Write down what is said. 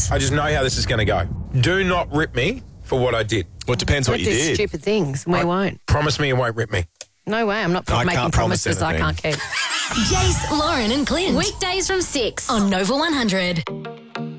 Yes. I just know how this is going to go. Do not rip me for what I did. Well, it depends what Don't you do did. stupid things. We won't. Promise me you won't rip me. No way. I'm not I making can't promise promises I anything. can't keep. Jace, Lauren and Clint. Weekdays from 6 on Nova 100.